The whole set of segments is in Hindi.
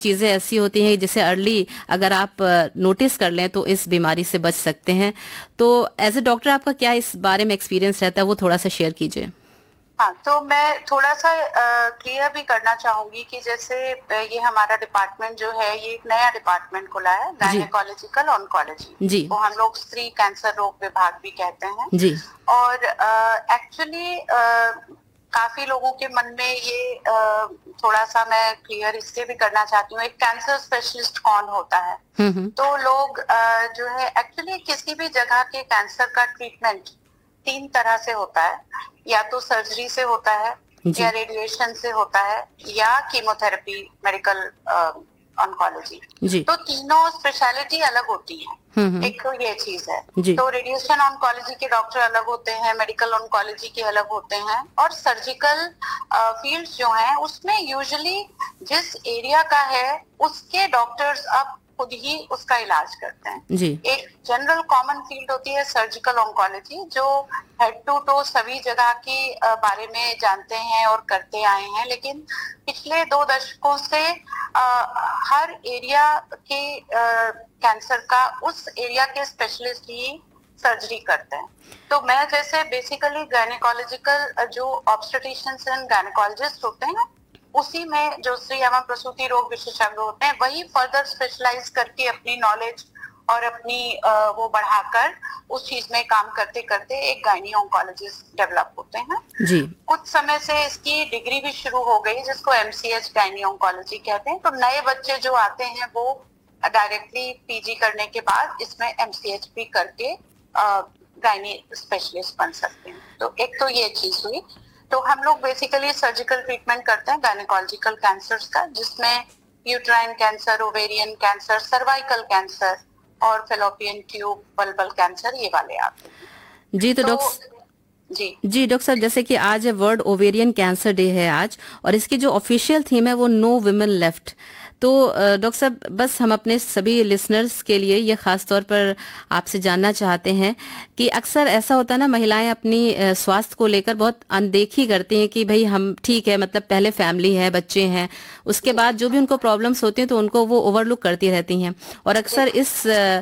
चीजें ऐसी होती हैं जिसे अर्ली अगर आप नोटिस कर लें तो इस बीमारी से बच सकते हैं। तो एज ए डॉक्टर आपका क्या इस बारे में एक्सपीरियंस रहता है, वो थोड़ा सा शेयर कीजिए। हाँ, तो मैं थोड़ा सा क्लियर भी करना चाहूंगी कि जैसे ये हमारा डिपार्टमेंट जो है, ये एक नया डिपार्टमेंट खुला है, जी गायनेकोलॉजिकल ऑन्कोलॉजी। जी वो हम लोग स्त्री कैंसर रोग विभाग भी कहते हैं। जी और एक्चुअली काफी लोगों के मन में ये थोड़ा सा मैं क्लियर इससे भी करना चाहती हूँ, एक कैंसर स्पेशलिस्ट कौन होता है। तो लोग जो है एक्चुअली किसी भी जगह के कैंसर का ट्रीटमेंट तीन तरह से होता है, या तो सर्जरी से होता है, जी या रेडिएशन से होता है, या कीमोथेरेपी, मेडिकल ऑन्कोलॉजी। जी तो तीनों स्पेशलिटी अलग होती हैं। एक तो ये चीज है। जी तो रेडिएशन ऑन्कोलॉजी के डॉक्टर अलग होते हैं, मेडिकल ऑन्कोलॉजी के अलग होते हैं, और सर्जिकल फील्ड्स जो हैं उसमें यूजुअली जिस एरिया का है उसके डॉक्टर्स अब खुद ही उसका इलाज करते हैं। जी एक जनरल कॉमन फील्ड होती है सर्जिकल ऑन्कोलॉजी, जो हेड टू टो सभी जगह के बारे में जानते हैं और करते आए हैं, लेकिन पिछले 2 दशकों से हर एरिया के कैंसर का उस एरिया के स्पेशलिस्ट ही सर्जरी करते हैं। तो मैं जैसे बेसिकली गायनेकोलॉजिकल जो ऑब्स्टेट्रिशियंस एंड गायनेकोलॉजिस्ट होते हैं, उसी में जो स्त्री एवं प्रसूति रोग विशेषज्ञ होते हैं, वही फर्दर स्पेशलाइज करके अपनी नॉलेज और अपनी वो बढ़ाकर उस चीज में काम करते करते एक गायनी ऑन्कोलॉजिस्ट डेवलप होते हैं। जी कुछ समय से इसकी डिग्री भी शुरू हो गई, जिसको MCH गायनी ऑन्कोलॉजी कहते हैं। तो नए बच्चे जो आते हैं वो डायरेक्टली PG करने के बाद इसमें MCH भी करके गायनी स्पेशलिस्ट बन सकते हैं। तो एक तो ये चीज हुई। तो हम लोग बेसिकली सर्जिकल ट्रीटमेंट करते हैं गायनेकोलॉजिकल कैंसर्स का, जिसमें uterine cancer, ovarian cancer, cervical cancer और फेलोपियन ट्यूब बल्बल कैंसर, ये वाले आते हैं। जी तो तो डॉक्टर जी डॉक्टर साहब, जैसे कि आज वर्ल्ड ओवेरियन कैंसर डे है आज, और इसकी जो ऑफिशियल थीम है वो नो वुमेन लेफ्ट। तो डॉक्टर साहब, बस हम अपने सभी लिसनर्स के लिए ये खास तौर पर आपसे जानना चाहते हैं कि अक्सर ऐसा होता है ना, महिलाएं अपनी स्वास्थ्य को लेकर बहुत अनदेखी करती हैं कि भाई हम ठीक है, मतलब पहले फैमिली है, बच्चे हैं, उसके बाद जो भी उनको प्रॉब्लम्स होती हैं तो उनको वो ओवरलुक करती रहती हैं, और अक्सर इस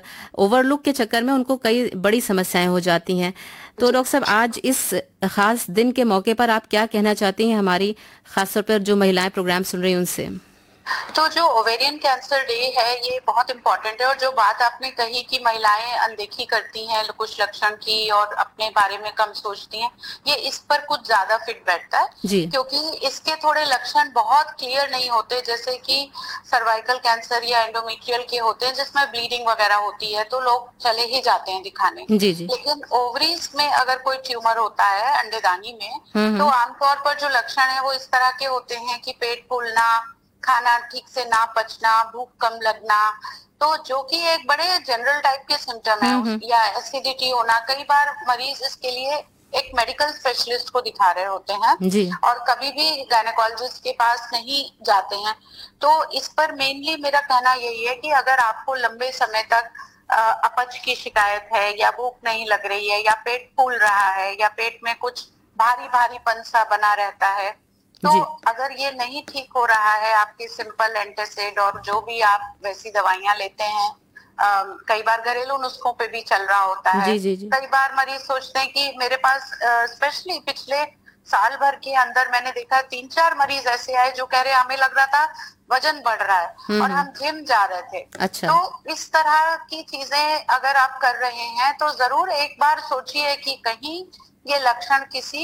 ओवरलुक के चक्कर में उनको कई बड़ी समस्याएं हो जाती हैं। तो डॉक्टर साहब, आज इस खास दिन के मौके पर आप क्या कहना चाहती हैं हमारी खासतौर पर जो महिलाएं प्रोग्राम सुन रही हैं उनसे? तो जो ओवेरियन कैंसर डे है ये बहुत इम्पोर्टेंट है, और जो बात आपने कही कि महिलाएं अनदेखी करती हैं कुछ लक्षण की और अपने बारे में कम सोचती हैं, ये इस पर कुछ ज्यादा फिट बैठता है। जी क्योंकि इसके थोड़े लक्षण बहुत क्लियर नहीं होते, जैसे कि सर्वाइकल कैंसर या एंडोमेट्रियल के होते हैं जिसमें ब्लीडिंग वगैरह होती है तो लोग चले ही जाते हैं दिखाने। जी जी लेकिन ओवरीज में अगर कोई ट्यूमर होता है अंडेदानी में, तो आमतौर पर जो लक्षण है वो इस तरह के होते हैं कि पेट फूलना, खाना ठीक से ना पचना, भूख कम लगना, तो जो कि एक बड़े जनरल टाइप के सिम्टम है, या एसिडिटी होना। कई बार मरीज इसके लिए एक मेडिकल स्पेशलिस्ट को दिखा रहे होते हैं जी और कभी भी गायनेकोलॉजिस्ट के पास नहीं जाते हैं। तो इस पर मेनली मेरा कहना यही है कि अगर आपको लंबे समय तक अपच की शिकायत है, या भूख नहीं लग रही है, या पेट फूल रहा है, या पेट में कुछ भारी भारीपन सा बना रहता है, तो अगर ये नहीं ठीक हो रहा है, आपके सिंपल एंटासिड और जो भी आप वैसी दवाइयां लेते हैं, कई बार घरेलू नुस्खों पे भी चल रहा होता है। जी जी कई बार मरीज सोचते हैं कि मेरे पास स्पेशली पिछले साल भर के अंदर मैंने देखा 3-4 मरीज ऐसे आए जो कह रहे हमें लग रहा था वजन बढ़ रहा है और हम जिम जा रहे थे। अच्छा। तो इस तरह की चीजें अगर आप कर रहे हैं तो जरूर एक बार सोचिए कि कहीं ये लक्षण किसी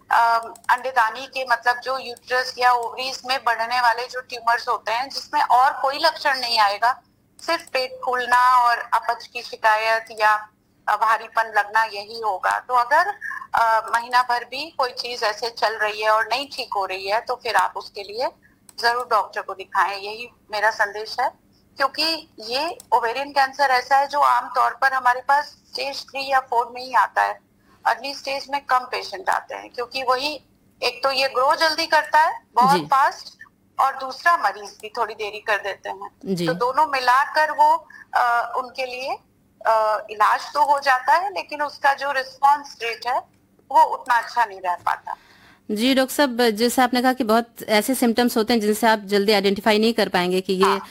अंडेदानी के, मतलब जो यूट्रस या ओवरीज में बढ़ने वाले जो ट्यूमर्स होते हैं, जिसमें और कोई लक्षण नहीं आएगा, सिर्फ पेट फूलना और अपच की शिकायत या भारीपन लगना यही होगा। तो अगर महीना भर भी कोई चीज ऐसे चल रही है और नहीं ठीक हो रही है, तो फिर आप उसके लिए जरूर डॉक्टर को दिखाएं, यही मेरा संदेश है। क्योंकि ये ओवेरियन कैंसर ऐसा है जो आमतौर पर हमारे पास स्टेज 3 या 4 में ही आता है। अर्ली स्टेज में कम पेशेंट आते हैं, क्योंकि वही एक तो ये ग्रो जल्दी करता है बहुत फास्ट, और दूसरा मरीज भी थोड़ी देरी कर देते हैं। तो दोनों मिलाकर वो उनके लिए इलाज तो हो जाता है, लेकिन उसका जो रिस्पॉन्स रेट है वो उतना अच्छा नहीं रह पाता। जी डॉक्टर साहब, जैसे आपने कहा कि बहुत ऐसे सिम्टम्स होते हैं जिनसे आप जल्दी आइडेंटिफाई नहीं कर पाएंगे कि ये